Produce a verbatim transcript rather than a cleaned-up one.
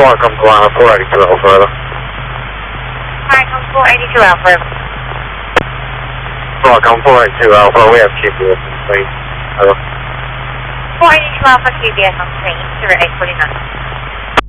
four, come to line four eighty-two Alpha Echo. Hi, come four eighty-two Alpha. four, come four eighty-two Alpha, we have Q B S on screen. Hello. four eighty-two Alpha Q B S on screen, zero eight four nine.